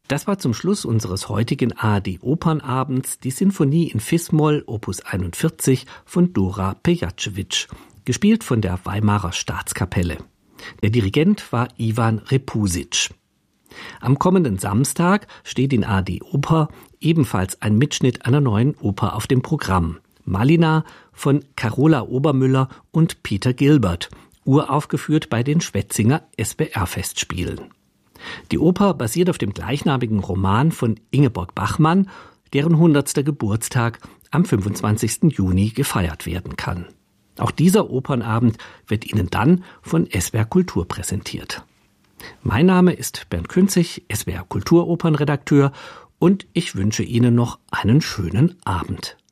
Das war zum Schluss unseres heutigen ARD-Opernabends die Sinfonie in Fis-Moll Opus 41 von Dora Pejacevic, gespielt von der Weimarer Staatskapelle. Der Dirigent war Ivan Repusic. Am kommenden Samstag steht in ARD Oper ebenfalls ein Mitschnitt einer neuen Oper auf dem Programm. Malina von Carola Obermüller und Peter Gilbert, uraufgeführt bei den Schwetzinger SWR-Festspielen. Die Oper basiert auf dem gleichnamigen Roman von Ingeborg Bachmann, deren 100. Geburtstag am 25. Juni gefeiert werden kann. Auch dieser Opernabend wird Ihnen dann von SWR Kultur präsentiert. Mein Name ist Bernd Künzig, SWR Kulturopernredakteur, und ich wünsche Ihnen noch einen schönen Abend.